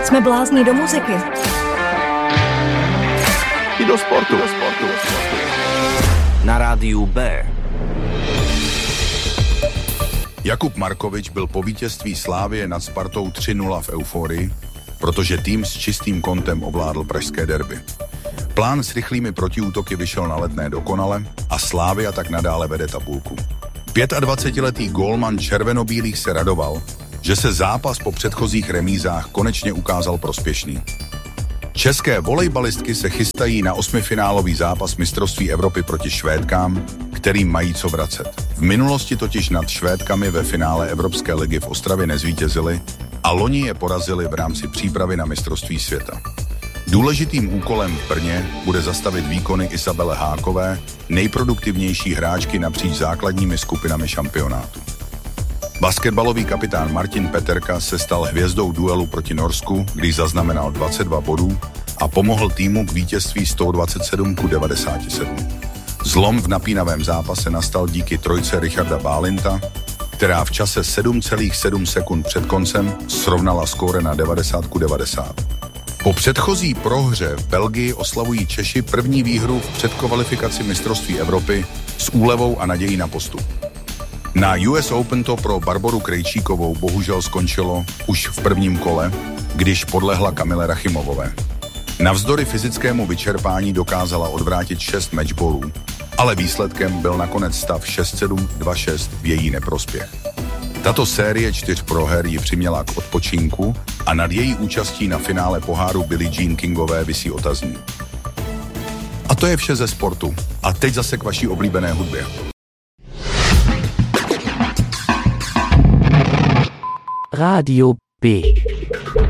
Jsme blázni do muziky. I do sportu. Na rádiu B. Jakub Markovič byl po vítězství Slavie nad Spartou 3-0 v euforii, protože tým s čistým kontem ovládl pražské derby. Plán s rychlými protiútoky vyšel na Letné dokonale a Slavia tak nadále vede tabulku. 25letý gólman červenobílých se radoval, že se zápas po předchozích remízách konečně ukázal prospěšný. České volejbalistky se chystají na osmifinálový zápas mistrovství Evropy proti Švédkám, kterým mají co vracet. V minulosti totiž nad Švédkami ve finále Evropské ligy v Ostravě nezvítězili a loni je porazili v rámci přípravy na mistrovství světa. Důležitým úkolem v Brně bude zastavit výkony Isabele Hákové, nejproduktivnější hráčky napříč základními skupinami šampionátu. Basketbalový kapitán Martin Peterka se stal hvězdou duelu proti Norsku, když zaznamenal 22 bodů a pomohl týmu k vítězství 127-97. Zlom v napínavém zápase nastal díky trojce Richarda Bálinta, která v čase 7,7 sekund před koncem srovnala skóre na 90-90. Po předchozí prohře v Belgii oslavují Češi první výhru v předkvalifikaci mistrovství Evropy s úlevou a nadějí na postup. Na US Open to pro Barboru Krejčíkovou bohužel skončilo už v prvním kole, když podlehla Kamile Rachimovové. Navzdory fyzickému vyčerpání dokázala odvrátit 6 matchballů, ale výsledkem byl nakonec stav 6-7, 2-6 v její neprospěch. Tato série 4 proher ji přiměla k odpočinku a nad její účastí na finále poháru Billie Jean Kingové visí otazník. A to je vše ze sportu. A teď zase k vaší oblíbené hudbě. Rádio B.